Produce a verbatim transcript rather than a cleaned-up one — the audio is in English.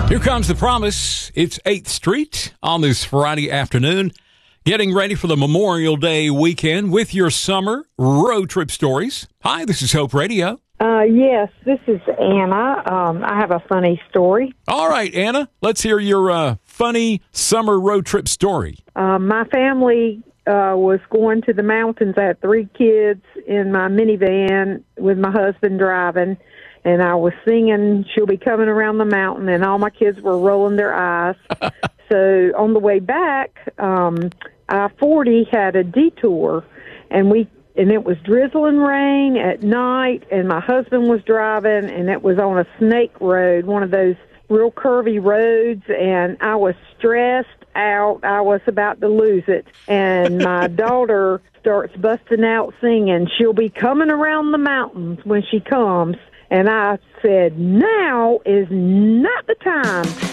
Here comes the promise. It's eighth Street on this Friday afternoon. Getting ready for the Memorial Day weekend with your summer road trip stories. Hi, this is Hope Radio. Uh, yes, this is Anna. Um, I have a funny story. All right, Anna, let's hear your uh, funny summer road trip story. Uh, my family uh, was going to the mountains. I had three kids in my minivan with my husband driving. And I was singing, "She'll Be Coming Around the Mountain," and all my kids were rolling their eyes. So on the way back, um, I forty had a detour, and we and it was drizzling rain at night, and my husband was driving, and it was on a snake road, one of those real curvy roads, and I was stressed out. I was about to lose it, and my daughter starts busting out singing, "She'll be coming around the mountains when she comes." And I said, now is not the time.